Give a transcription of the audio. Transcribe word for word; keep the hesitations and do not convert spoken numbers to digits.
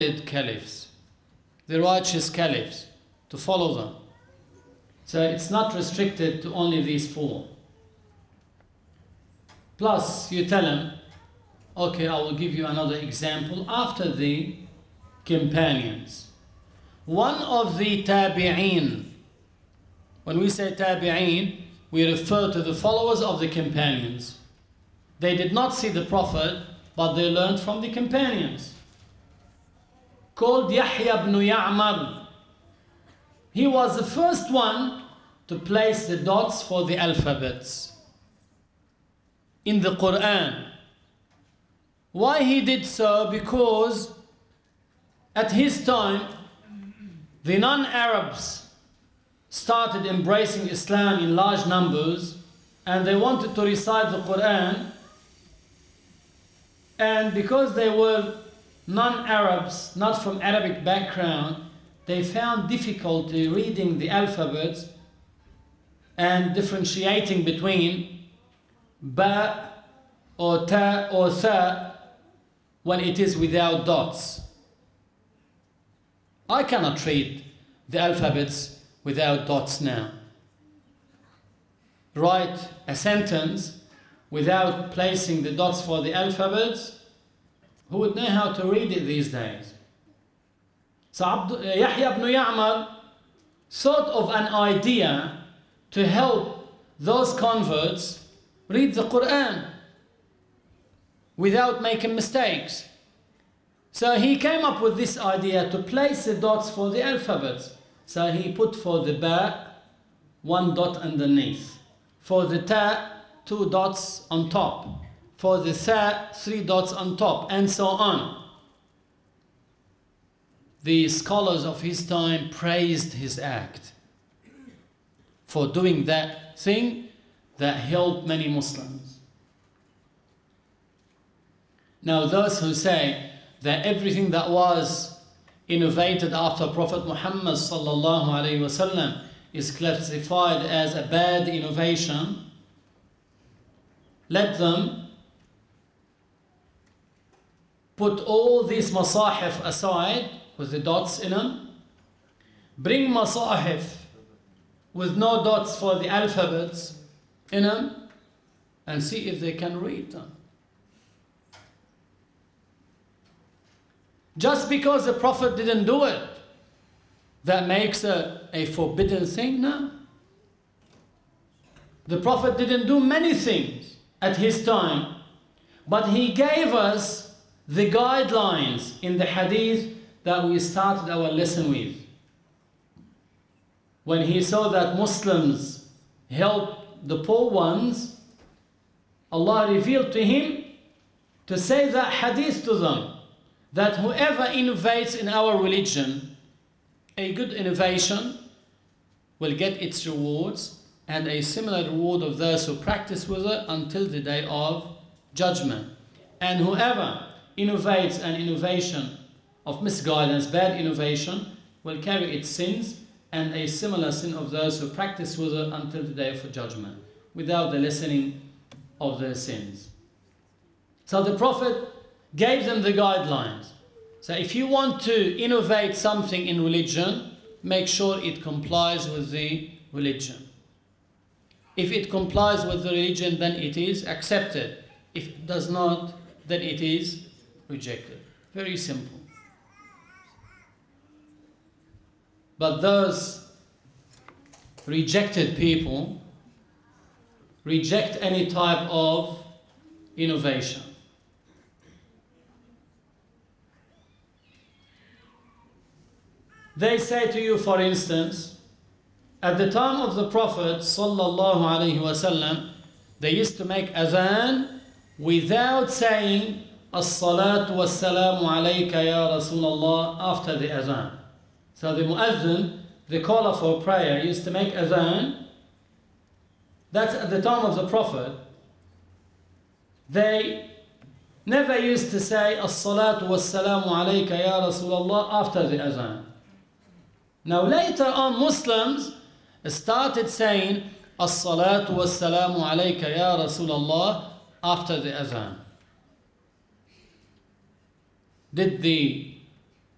caliphs, the righteous caliphs, to follow them. So it's not restricted to only these four. Plus, you tell them, okay, I will give you another example. After the companions, one of the tabi'een, when we say tabi'een, we refer to the followers of the companions. They did not see the Prophet, but they learned from the companions. Called Yahya ibn Ya'mar. He was the first one to place the dots for the alphabets in the Quran. Why he did so? Because at his time, the non-Arabs started embracing Islam in large numbers, and they wanted to recite the Quran. And because they were non-Arabs, not from Arabic background, they found difficulty reading the alphabets and differentiating between ba or ta or tha when it is without dots. I cannot read the alphabets without dots now. Write a sentence without placing the dots for the alphabets, who would know how to read it these days? So Abd- Yahya ibn Ya'mar thought of an idea to help those converts read the Quran without making mistakes. So he came up with this idea to place the dots for the alphabets. So he put for the ba, one dot underneath. For the ta, two dots on top. For the tha, three dots on top, and so on. The scholars of his time praised his act for doing that thing that helped many Muslims. Now those who say that everything that was innovated after Prophet Muhammad sallallahu alaihi wasallam is classified as a bad innovation, let them put all these masahif aside with the dots in them, bring masahif with no dots for the alphabets in them, and see if they can read them. Just because the Prophet didn't do it, that makes a, a forbidden thing? No. The Prophet didn't do many things at his time, but he gave us the guidelines in the hadith that we started our lesson with. When he saw that Muslims helped the poor ones, Allah revealed to him to say that hadith to them, that whoever innovates in our religion, a good innovation will get its rewards, and a similar reward of those who practice with it until the day of judgment. And whoever innovates an innovation of misguidance, bad innovation, will carry its sins and a similar sin of those who practice with it until the day of judgment, without the lessening of their sins. So the Prophet gave them the guidelines. So if you want to innovate something in religion, make sure it complies with the religion. If it complies with the religion, then it is accepted. If it does not, then it is rejected. Very simple. But those rejected people reject any type of innovation. They say to you, for instance, at the time of the Prophet sallallahu alaihi wasallam, they used to make adhan without saying as-salatu was-salamu alayka ya Rasulullah after the adhan. So the muazzin, the caller for prayer, used to make adhan. That's at the time of the Prophet. They never used to say as-salatu was-salamu alayka ya Rasulullah after the adhan. Now later on, Muslims started saying as-salatu was-salamu alayka ya Rasulullah after the adhan. Did the